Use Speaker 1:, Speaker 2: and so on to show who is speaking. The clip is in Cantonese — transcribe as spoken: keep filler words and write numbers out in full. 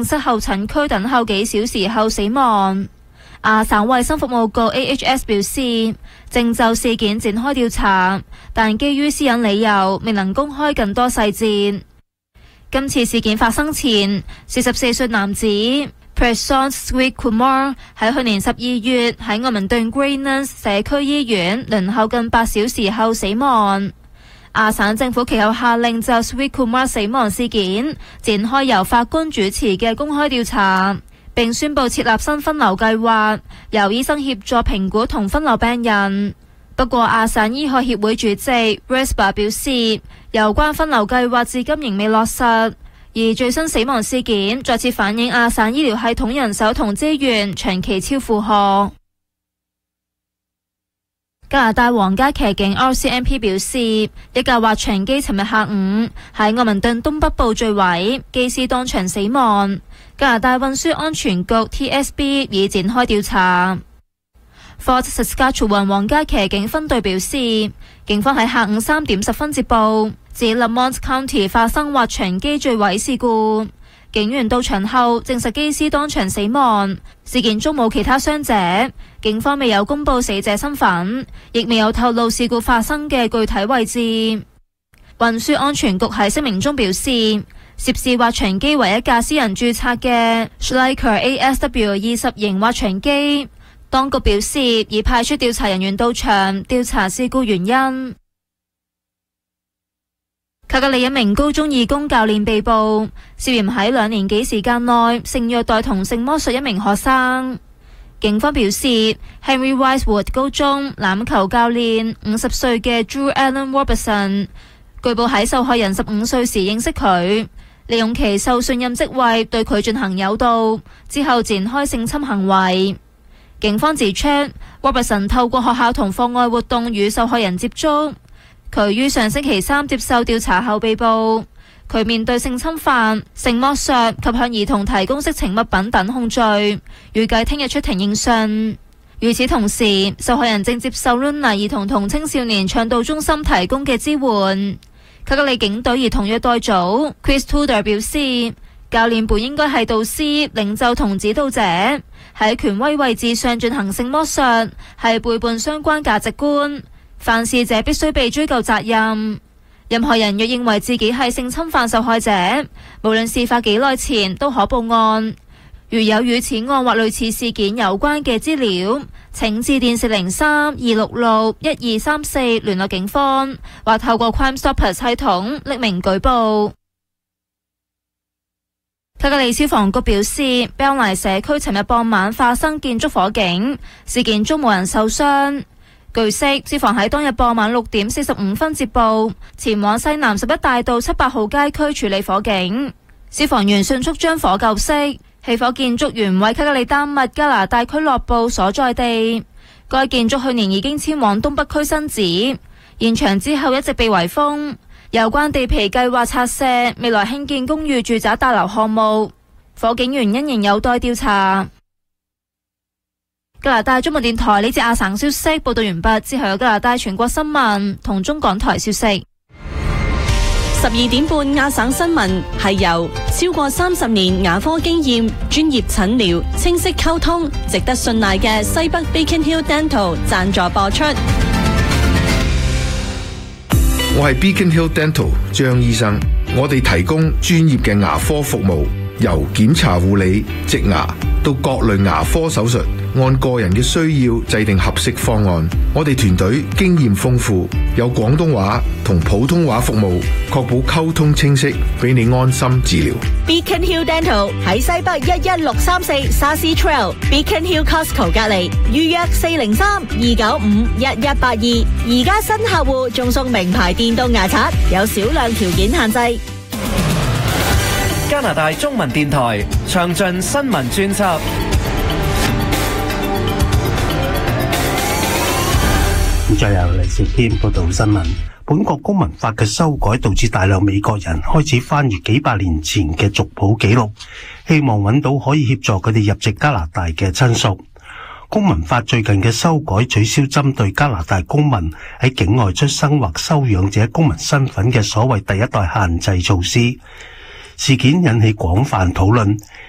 Speaker 1: 症室候診區等候幾小時後死亡。亞省衛生服務局 A H S 表示，正就事件展開調查，但基於私隱理由，未能公開更多細節。今次事件發生前，四十四歲男子 Prashant Sweetkumar 喺去年十二月喺愛民頓 Greenlands 社區醫院輪候近八小時後死亡。亞省政府其後下令就 Sweetkumar 死亡事件展開由法官主持嘅公開調查，並宣布設立新分流計劃，由醫生協助評估同分流病人。不過亞省醫學協會主席 Respa 表示，有關分流計劃至今仍未落實，而最新死亡事件再次反映亞省醫療系統人手同資源長期超負荷。加拿大皇家騎警 R C M P 表示，一架滑翔機尋日下午喺愛民頓東北部墜毀，機師當場死亡。加拿大運輸安全局 T S B 已展開調查。Fort Saskatchewan 皇家騎警分隊表示，警方喺下午三點十分接報，指 Lamont County 發生滑翔機墜毀事故。警員到場後證實機師當場死亡，事件中冇其他傷者。警方未有公布死者身份，亦未有透露事故發生嘅具體位置。運輸安全局喺聲明中表示，涉事滑翔機為一架私人註冊嘅 Schleicher A S W 二十型滑翔機。當局表示，已派出調查人員到場調查事故原因。卡加利一名高中義工教練被捕，涉嫌喺兩年幾時間內性虐待同性剝削一名學生。警方表示 ，Henry Wisewood 高中欖球教練五十歲嘅 Drew Allen Robertson， 據報喺受害人十五歲時認識佢，利用其受信任職位對佢進行誘導，之後展開性侵行為。警方指出 ，Robertson 透過學校同課外活動與受害人接觸。佢於上星期三接受調查後被捕，佢面對性侵犯、性剝削及向兒童提供色情物品等控罪，預計聽日出庭應訊。與此同時，受害人正接受 Luna 兒童同青少年倡導中心提供嘅支援。卡加利警隊兒童虐待組 Chris Tudor 表示，教練本應該係導師、領袖同指導者，喺權威位置上進行性剝削，係背叛相關價值觀。犯事者必須被追究責任。任何人若認為自己係性侵犯受害者，無論事發幾耐前都可報案。如有與此案或類似事件有關嘅資料，請致電四零三二六六一二三四聯絡警方，或透過 Crime Stoppers 系統匿名舉報。卡加利消防局表示，貝恩萊社區尋日傍晚發生建築火警，事件中冇人受傷。據悉，消防喺當日傍晚六點四十五分接報，前往西南十一大道七百號街區處理火警。消防員迅速將火救熄。起火建築原為卡加利丹麥加拿大俱樂部所在地，該建築去年已經遷往東北區新址，現場之後一直被圍封。有關地皮計劃拆卸，未來興建公寓住宅大樓項目。火警原因仍有待調查。加拿大中文電台呢節亞省消息報道完畢，之後有加拿大全國新聞同中港台消息。
Speaker 2: 十二點半亞省新聞係由超過三十年牙科經驗、專業診療、清晰溝通、值得信賴嘅西北 Beacon Hill Dental 贊助播出。
Speaker 3: 我係 Beacon Hill Dental 張醫生，我哋提供專業嘅牙科服務，由檢查護理、植牙到各類牙科手術，按個人嘅需要制定合適方案。我哋團隊經驗豐富，有廣東話同普通話服務，確保溝通清晰，俾你安心治療。
Speaker 2: Beacon Hill Dental 喺西北一一六三四 Sassy Trail Beacon Hill Costco 隔離，預約四零三二九五一一八二。而家新客戶仲送名牌電動牙刷，有少量條件限制。
Speaker 4: 加拿大中文電台詳盡新聞專輯。
Speaker 5: 再由黎兆堅報道新聞。本國公民法嘅修改導致大量美國人開始翻閱幾百年前嘅族譜記錄，希望揾到可以協助佢哋入籍加拿大嘅親屬。公民法最近嘅修改取消針對加拿大公民喺境外出生或收養者公民身份嘅所謂第一代限制措施。事件引起廣泛討論，